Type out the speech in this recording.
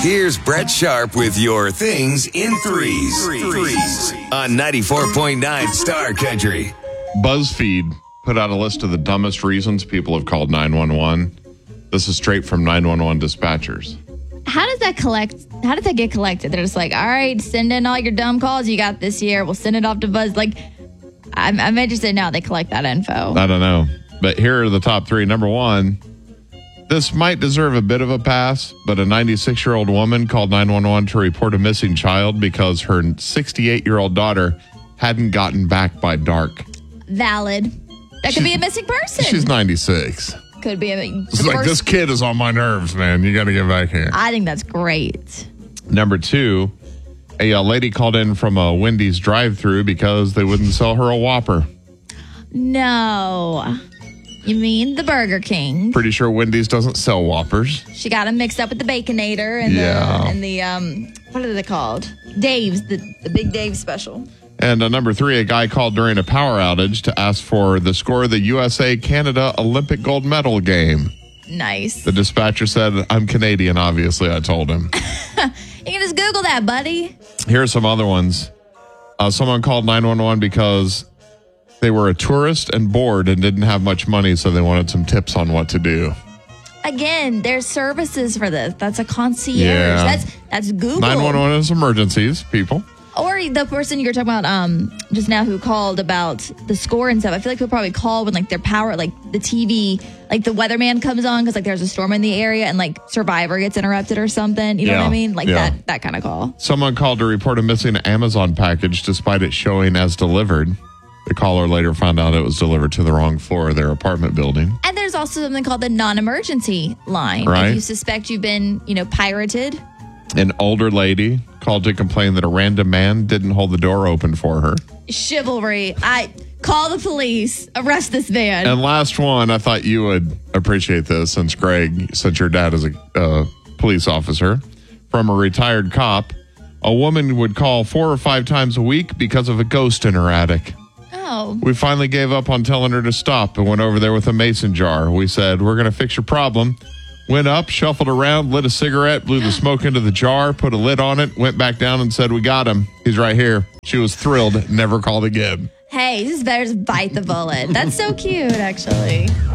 Here's Brett Sharp with your things in threes on 94.9 Star Country. BuzzFeed put out a list of the dumbest reasons people have called 911. This is straight from 911 dispatchers. How does that get collected? They're just like, all right, send in all your dumb calls you got this year. We'll send it off to Buzz. Like, I'm interested in how they collect that info. I don't know. But here are the top three. Number one, this might deserve a bit of a pass, but a 96-year-old woman called 911 to report a missing child because her 68-year-old daughter hadn't gotten back by dark. Valid. That could be a missing person. She's 96. Could be It's like, this kid is on my nerves, man. You got to get back here. I think that's great. Number two, a lady called in from a Wendy's drive-thru because they wouldn't sell her a Whopper. No. You mean the Burger King. Pretty sure Wendy's doesn't sell Whoppers. She got them mixed up with the Baconator and the what are they called? Dave's, the Big Dave special. And number three, a guy called during a power outage to ask for the score of the USA-Canada Olympic gold medal game. Nice. The dispatcher said, I'm Canadian, obviously, I told him. You can just Google that, buddy. Here are some other ones. Someone called 911 because they were a tourist and bored and didn't have much money, so they wanted some tips on what to do. Again, there's services for this. That's a concierge. Yeah. That's Google. 911 is emergencies, people. Or the person you were talking about just now who called about the score and stuff. I feel like they'll probably call when like their power, like the TV, like the weatherman comes on because like there's a storm in the area and like Survivor gets interrupted or something. You know what I mean? Like that kind of call. Someone called to report a missing Amazon package despite it showing as delivered. The caller later found out it was delivered to the wrong floor of their apartment building. And there's also something called the non-emergency line. Right. If you suspect you've been, pirated. An older lady called to complain that a random man didn't hold the door open for her. Chivalry. I call the police. Arrest this man. And last one, I thought you would appreciate this since your dad is a police officer. From a retired cop, a woman would call 4 or 5 times a week because of a ghost in her attic. Oh. We finally gave up on telling her to stop and went over there with a mason jar. We said, we're going to fix your problem. Went up, shuffled around, lit a cigarette, blew the smoke into the jar, put a lid on it, went back down and said, we got him. He's right here. She was thrilled, never called again. Hey, this is better to bite the bullet. That's so cute, actually.